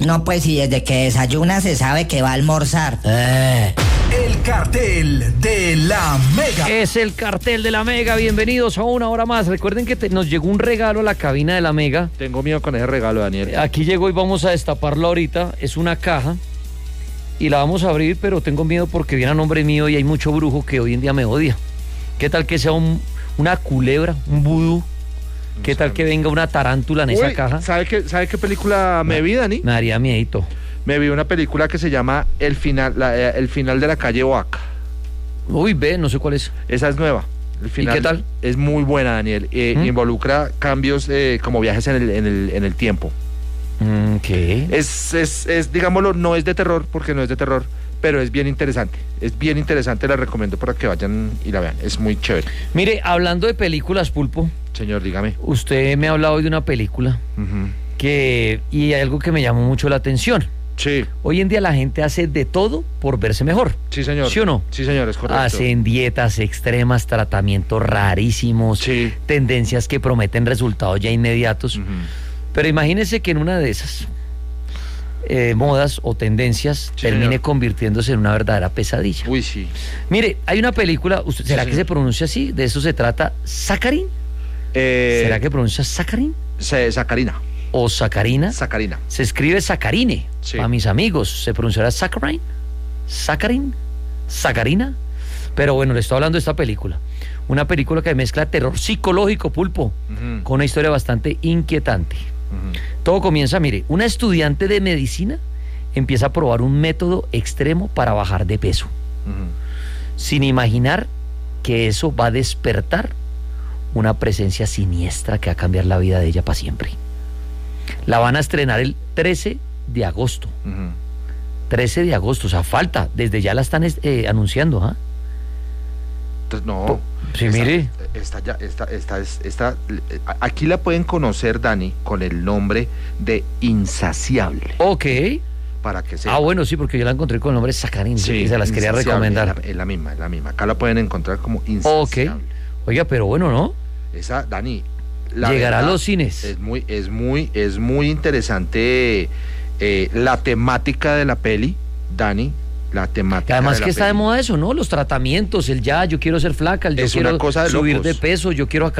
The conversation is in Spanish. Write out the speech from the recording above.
No, pues si desde que desayuna se sabe que va a almorzar. El cartel de la Mega. Es el cartel de la Mega, bienvenidos a una hora más. Recuerden que nos llegó un regalo a la cabina de la Mega. Tengo miedo con ese regalo, Daniel. Aquí llegó y vamos a destaparlo ahorita. Es una caja y la vamos a abrir, pero tengo miedo porque viene a nombre mío y hay mucho brujo que hoy en día me odia. ¿Qué tal que sea una culebra, un vudú? ¿Qué tal que venga una tarántula en esa caja? ¿Sabe qué película me vi, Dani? Me daría miedito. Me vi una película que se llama El final de la calle Oaxaca. Uy, no sé cuál es. Esa es nueva. El final ¿Y qué tal? Es muy buena, Daniel. Involucra cambios como viajes en el tiempo. ¿Qué? Es, digámoslo, no es de terror, porque no es de terror, pero es bien interesante. Es bien interesante, la recomiendo para que vayan y la vean. Es muy chévere. Mire, hablando de películas, Pulpo. Señor, dígame. Usted me ha hablado hoy de una película y hay algo que me llamó mucho la atención. Sí. Hoy en día la gente hace de todo por verse mejor. Sí, señor. ¿Sí o no? Sí, señor, es correcto. Hacen dietas extremas, tratamientos rarísimos, sí, tendencias que prometen resultados ya inmediatos. Pero imagínese que en una de esas modas o tendencias termine convirtiéndose en una verdadera pesadilla. Uy, sí. Mire, hay una película, ¿será que se pronuncia así? ¿De eso se trata? ¿Sacarín? ¿Será que pronuncia Sacarín? Sacarina. ¿O Sacarina? Sacarina. Se escribe Sacarine. Sí. Para mis amigos, ¿se pronunciará Sacarine? ¿Sacarín? ¿Sacarina? Pero bueno, le estoy hablando de esta película. Una película que mezcla terror psicológico, Pulpo, con una historia bastante inquietante. Todo comienza, mire, una estudiante de medicina empieza a probar un método extremo para bajar de peso, sin imaginar que eso va a despertar una presencia siniestra que va a cambiar la vida de ella para siempre. La van a estrenar el 13 de agosto. 13 de agosto, o sea, falta, desde ya la están anunciando, ¿ah? Entonces, no. Sí, mire. Aquí la pueden conocer, Dani, con el nombre de Insaciable. Ok. Para que sepa. Bueno, sí, porque yo la encontré con el nombre Sacarín, sí, y se las quería recomendar. Es la misma. Acá la pueden encontrar como Insaciable. Ok. Oiga, pero bueno, ¿no? Esa, Dani, llegará a los cines. Es muy interesante la temática de la peli, Dani. La temática. Además que está de moda eso, ¿no? Los tratamientos, yo quiero ser flaca, yo quiero subir de peso, yo quiero